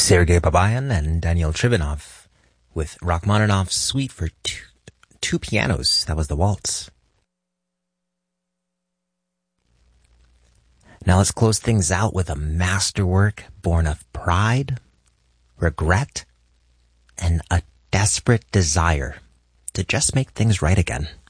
Sergei Babayan and Daniel Trivanov with Rachmaninoff's Suite for two pianos. That was the waltz. Now let's close things out with a masterwork born of pride, regret, and a desperate desire to just make things right again.